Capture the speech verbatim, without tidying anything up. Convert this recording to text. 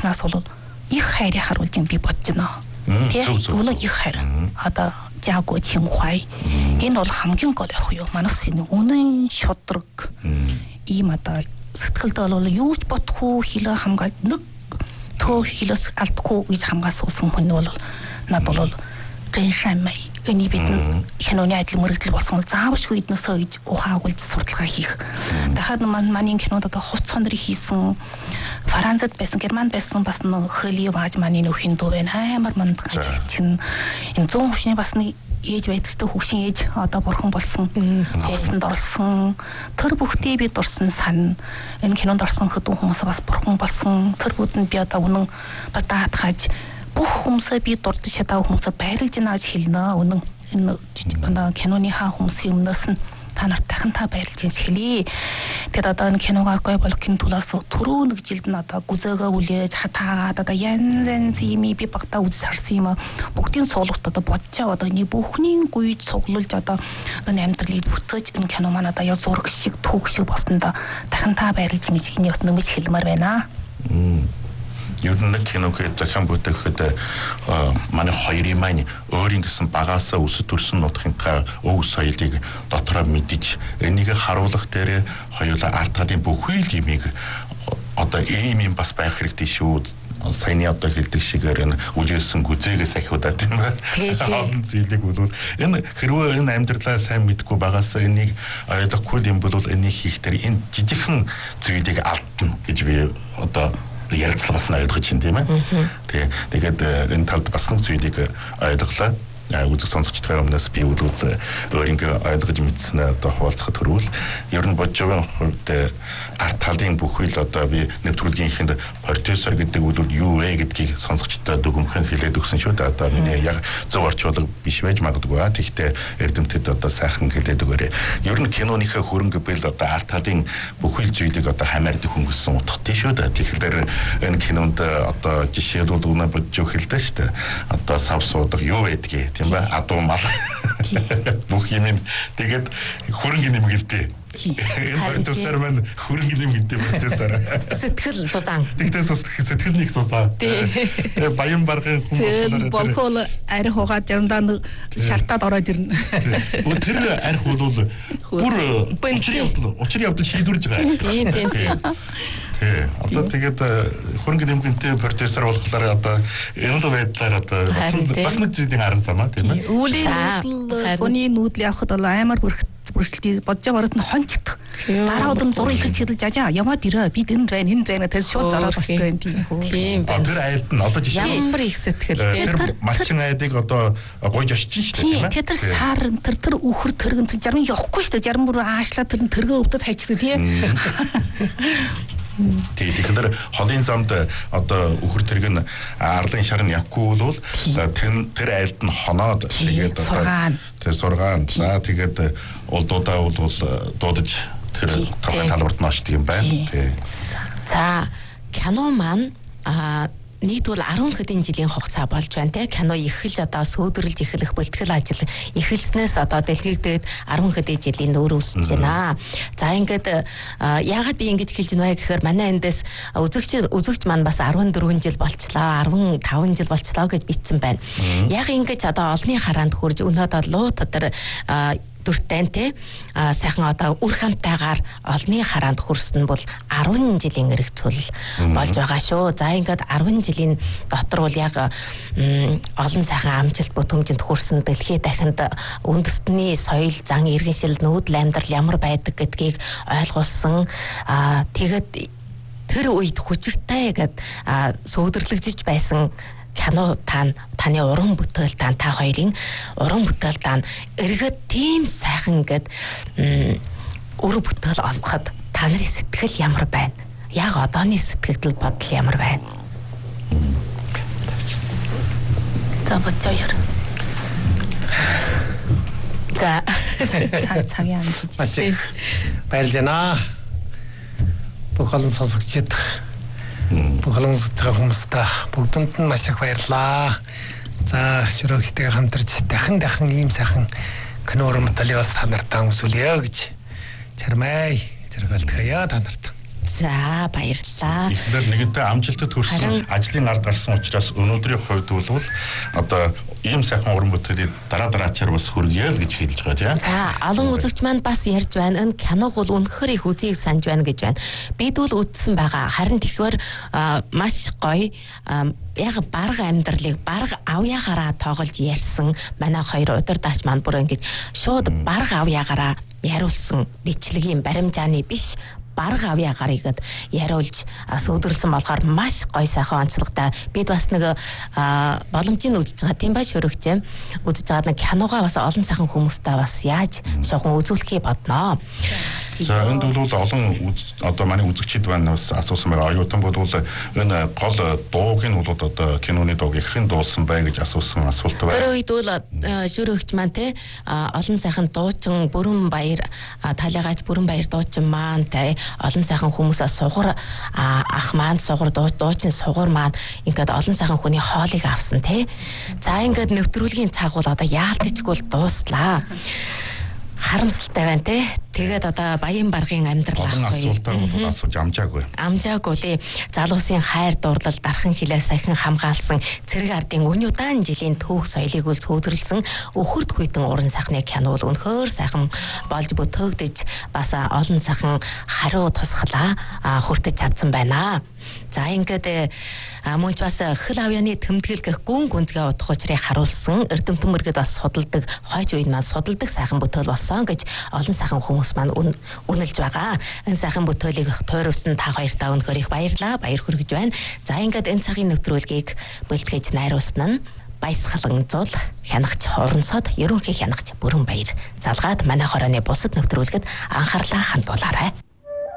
байснаас бол их хайрыг харуулж би бодож байна. Тэгээ үнэн их хайр. Одоо жаагүй чинхай. Энэ бол хамгийн гол яг юу манайс энэ үнэн шудраг. Ийм одоо сэтгэлд бол юу ч бодохгүй хилээ хамгаалж нэг төө хилээс алдахгүй гэж хамгаалсан хүн бол над бол гэншамай энэ бидний киноны адил мөрөгдөл болсон бол заавчгүй эднээсөө гэж ухаагуулж сурталгаа хийх. Дахиад манай кинод одоо хувц хондрыг хийсэн Францад байсан, Германд байсан бас нэг хөлийн бааж манай нөхөн дүү байна. Амар манд ажилч нь энэ зүүн хүчний бас нэг ээж байдагтай хүүшин ээж одоо бурхан болсон. Тэсэнд орсон. Тэр бүхтээ би дурсан сан. Энэ кинонд орсон хөдөн хүмүүс бас бурхан болсон. Тэр бүдэнд би одоо үнэн бадаатгаж бүх хүмүүсээ би дурдж чадаа хүмүүсээ байрлаж байна гэж хэлнэ. Үнэн энэ киноны хаа хүмүүсийн өмнөөс нь та нарт дахин та байрлаж гэж хэлье. Тэгээд одоо энэ киногаа гой болохын тулаас түрүү нэг жилд нь одоо гүзээгөө үлээж хатаагаад одоо янз янз юм би багтаа үзэж харсан юм. Бүгдийн суулгат одоо бодож аваад энэ бүхний гүйд цуглуулж одоо энэ амьдралыг бүтээж энэ кино маань одоо яа зураг шиг түүх шиг болсондоо дахин та байрлаж гэж энэ бот нэмж хэлмээр байна. Ер нь киног дахин бүтээхэд манай хоёрын маань өөрийн гэсэн багаасаа өсөж төрсөн нутгийнхаа өв соёлыг дотроо мэдж энийг харуулах дээр хоёулаа арт талын бүхий л юмыг одоо ийм юм бас байх хэрэгтэй шүү. Саяны одоо хэлдэг шигээр энэ үлээсэн гүзээгээс ахиудаад тийм байна. Хаан зүйлийг бол энэ хэрвээ энэ амьдралаа сайн мэдгүй багаасаа энийг ойлгохгүй юм бол энийг хийх дээр энэ жижигхэн зүйлийг алдна гэж би одоо ярилцлагаас нь ойлгож байна тийм ээ. Тэгээ тэгээд энэ талд бас нэг зүйлийг ойлголоо. Үзэг сонсогчдын өмнөөс би үл өөрийнхөө ойлгож мэдсэн одоо хуваалцахад төрвөл ер нь бодж байгаа хувьд арт талын бүхий л одоо би нэвтрүүлгийнхэнд продюсер гэдэг үл юу вэ гэдгийг сонсогчдод дүгнхэн хэлээд өгсөн шүү дээ. Одоо миний яг зөв орчуулга биш байж магадгүй аа. Тэгтээ эрдэмтэд одоо сайхан хэлээд өгөөрэй. Ер нь киноныхаа хөрөнгө бэл одоо арт талын бүхий л зүйлийг одоо хамаард хөнгөссөн утгатай шүү дээ. Тэгэхээр энэ кинонд одоо жишээлбэл үнэ бодж өгөлдөө шүү дээ. Одоо сав суудаг юу байдгийг тийм ба адуу мал бүх юм тэгээд хөрөнгө нэмгэлтэй энэ продюсер маань хөрөнгө нэмгэлтэй продюсер сэтгэл зузаан тэгтээ сэтгэл нэг зузаан тэгээ баян баргын хүмүүс болхол арх угаад ярандаа шартаад ороод ирнэ. Тэр арх бол бүр учрын явдал шийдвэрлэж байгаа. Тийм тийм тийм. Тэ одоо тэгээд хөрөнгө нэмгэнтэй продюсер болохоор одоо энэ л байдлаар одоо бас нэг зүйлийн арга замаа тийм ээ. Үүлийн нүүдэл гоны нүүдэл явахд бол амар бүрсэлтий бодож байгаарт нь хончдох. Дараа өдөр зураг ихэлж хэлж жажаа яваад ирээ би тэнд байна энэ байна тэр шууд зараад бостой байна тийм. Тийм байна. Тэр айлд нь одоо жишээ ямар их сэтгэл тэр малчин айдыг одоо гойж очиж шүү дээ тийм ээ. Тэр сар тэр тэр үхэр тэргэн тэр жарам явахгүй шүү дээ. Жарам бүр аашлаа тэр тэргээ өвдөд хайчдаг тийм. Тэгэхээр холын замд одоо үхэр тэрэг нь арлын шар нь явахгүй бол тэр айлд нь хоноод тэгээд тэр сургаан за тэгээд улдуудаа бол дуудаж тэр тавхан талбарт нь очдөг юм байна. За кино маань а нийтвэл арван хэдэн жилийн хугацаа болж байна те кино эхэлж одоо сөөдөрлж эхлэх бэлтгэл ажил эхэлснээс одоо дэлхийдээд арван хэдэн жилийн нөр үүсэж байна. За ингээд яагаад би ингэж хэлж байна вэ гэхээр манай эндээс үзэгч үзэгч маань бас арван дөрвөн жил болчлаа арван таван жил болчлаа гэж бичсэн байна. Яг ингэж одоо олонний хараанд хурж өнөөдөр луу тэр дүртэн те сайхан одоо үр хамтайгаар олонний хараанд хүрсэн бол арван жилийн эргэцүүл болж байгаа шүү. За ингээд арван жилийн дотор бол яг олон сайхан амжилт бүтэмжинд хүрсэн дэлхий дахинд үндэстний соёл зан иргэншил нүүдэл амьдрал ямар байдаг гэдгийг ойлгуулсан. Тэгээд тэр үед хүчиртэй гэд сөөдөрлөгдөж байсан кино тань таны уран бүтээл тань та хоёрын уран бүтээл тань эргээд тийм сайхан гэд өр бүтээл олоход та нарын сэтгэл ямар байна? Яг одооны сэтгэл бодол ямар байна? За бодёо. За цаг цагийн амжилт. Баярлалаа наа. Бохолон сонсогчид Бохолон сонсогч хүмүүстээ бүгдэнд нь маш их баярлалаа. За широгчтэйгээ хамтарч дахин дахин ийм сайхан кино уран бүтээлийг бас та нартаа үзүүлье гэж чармай зэрэгэлдэхээ та нарт. За баярлалаа. Эхлээд нэгэнтээ амжилтад хүрсэн ажлын ард гарсан учраас өнөөдрийн хувьд бол одоо ийм сайхан уран бүтээлийг дараа дараачаар бас хүргье л гэж хэлж байгаа тийм. За олон үзэгч маань бас ярьж байна. Энэ киног бол үнэхээр их үзийг санаж байна гэж байна. Бид бол үзсэн байгаа. Харин тэгэхээр маш гоё яг барга амьдралыг барга авьяагаараа тоглож ярьсан манай хоёр удирдаач маань бүр ингэж шууд барга авьяагаараа яриулсан бичлэгийн баримжааны биш барга авьяагаар игээд яриулж сөөдөрлсөн болохоор маш гоё сайхан онцлогтой. Бид бас нэг боломжийг үзэж байгаа тийм байж хөрөгч үзэж байгаа нэг киногоо бас олон сайхан хүмүүстэй бас яаж шохон үзүүлэхийг бодноо. За энд бол олон одоо манай үзэгчид байна бас асуусан байгаа. Оюутан бол энэ гол дууг нь бол одоо киноны дууг ихэнх дуулсан бай гэж асуусан асуулт байна. Тэр үед бол шүрөгч маань те олон сайхан дуучин Бүрэн Баяр талигач Бүрэн Баяр дуучин маань те олон сайхан хүмүүсээ сугар ах маань сугар дуучин сугар маань ингээд олон сайхан хүний хоолыг авсан те. За ингээд нэвтрүүлгийн цаг бол одоо яалтчгүй дууслаа. Харамсалтай байна те. Тэгээд одоо Баян баргын амьдрал ахгүй. Олон асуултаа бол асууж амжаагүй. Амжаагүй тий. Залуусын хайр дурлал дархан хилээ сахин хамгаалсан цэрэг ардын үн удаан жилийн түүх соёлыг үл сөөдөрлсөн өхөрд хүйтэн уран сайхны кино бол өнөхөр сайхан болж бүтөөгдөж бас олон сайхан хариу тусгалаа хүртэж чадсан байна. За ингээд мөн ч бас хөл авьяаны тэмдэглэл гэх гүн гүнзгий утга учирыг харуулсан эрдэмтэн мөргөд бас судалдаг хойч үед маань судалдаг сайхан бүтээл болсон гэж олон сайхан хүмүүс маань үнэлж байгаа. Энэ сайхан бүтээлийг тойрвсан та хоёртаа өнөхөр их баярлаа. Баяр хүргэж байна. За ингээд энэ цагийн нэвтрүүлгийг бэлтгэж найруулсан нь Баясгалан зул хянагч Хуранцод ерөнхий хянагч Бүрэн Баяр залгаад манай хорооны бусад нэвтрүүлгэд анхаарлаа хандуулаарай.